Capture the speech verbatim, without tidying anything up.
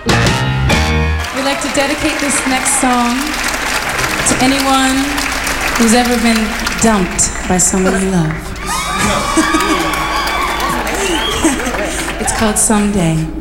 We'd like to dedicate this next song to anyone who's ever been dumped by someone you love. It's called Someday.